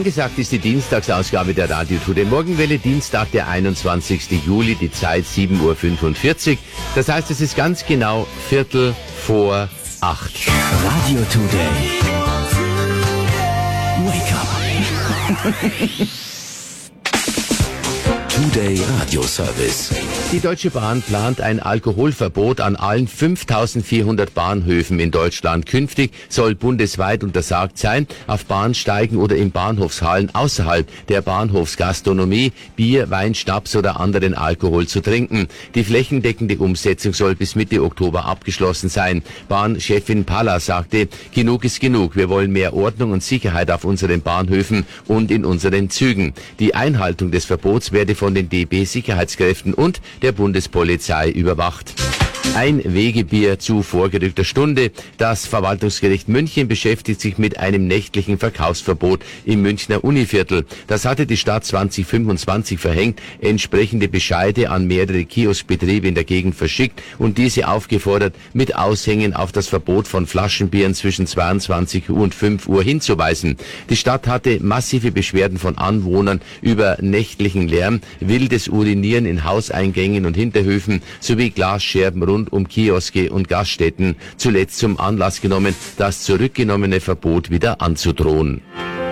Angesagt ist die Dienstagsausgabe der Radio Today Morgenwelle, Dienstag, der 21. Juli, die Zeit 7.45 Uhr. Das heißt, es ist ganz genau 7:15 Uhr. Radio Today. Wake up. Today Radio Service. Die Deutsche Bahn plant ein Alkoholverbot an allen 5.400 Bahnhöfen in Deutschland. Künftig soll bundesweit untersagt sein, auf Bahnsteigen oder in Bahnhofshallen außerhalb der Bahnhofsgastronomie Bier, Wein, Schnaps oder anderen Alkohol zu trinken. Die flächendeckende Umsetzung soll bis Mitte Oktober abgeschlossen sein. Bahnchefin Palla sagte, genug ist genug. Wir wollen mehr Ordnung und Sicherheit auf unseren Bahnhöfen und in unseren Zügen. Die Einhaltung des Verbots werde von den DB-Sicherheitskräften und der Bundespolizei überwacht. Ein Wegebier zu vorgerückter Stunde. Das Verwaltungsgericht München beschäftigt sich mit einem nächtlichen Verkaufsverbot im Münchner Univiertel. Das hatte die Stadt 2025 verhängt, entsprechende Bescheide an mehrere Kioskbetriebe in der Gegend verschickt und diese aufgefordert, mit Aushängen auf das Verbot von Flaschenbieren zwischen 22 Uhr und 5 Uhr hinzuweisen. Die Stadt hatte massive Beschwerden von Anwohnern über nächtlichen Lärm, wildes Urinieren in Hauseingängen und Hinterhöfen sowie Glasscherben rund um Kioske und Gaststätten, zuletzt zum Anlass genommen, das zurückgenommene Verbot wieder anzudrohen.